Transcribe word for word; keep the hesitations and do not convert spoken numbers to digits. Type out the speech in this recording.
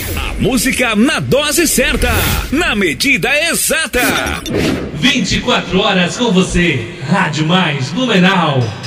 A música na dose certa, na medida exata. vinte e quatro horas com você. Rádio Mais Blumenau.